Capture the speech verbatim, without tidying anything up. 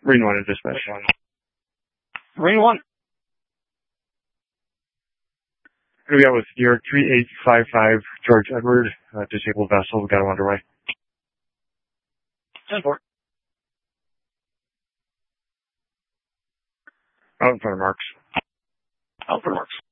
Marine one is dispatch. Marine one. Here we got with New York three eight five five, George Edward, uh, disabled vessel. We got him underway. ten four. Out in front of Marks. Out for Marks.